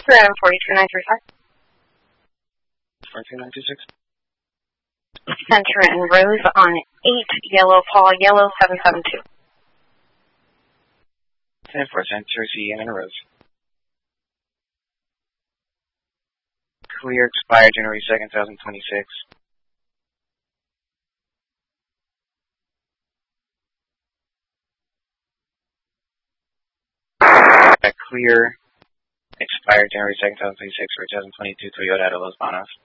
Item 42935. 42926. Center and Rose on 8 Yellow Paul, Yellow 772. 10-4, Center, CN and Rose. Clear, expired January 2nd, 2026. Clear, expired January 2nd, 2026 for 2022 Toyota Los Banos.